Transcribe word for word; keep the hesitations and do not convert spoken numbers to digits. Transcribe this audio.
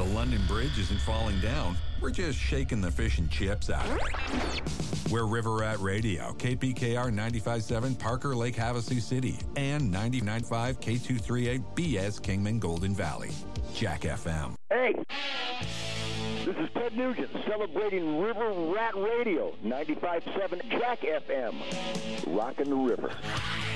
The London Bridge isn't falling down. We're just shaking the fish and chips out of it. We're River Rat Radio, K P K R ninety-five point seven, Parker Lake, Havasu City, and ninety-nine point five, K two thirty-eight, B S Kingman, Golden Valley. Jack F M. Hey, this is Ted Nugent celebrating River Rat Radio, ninety-five point seven Jack F M. Rockin' the river.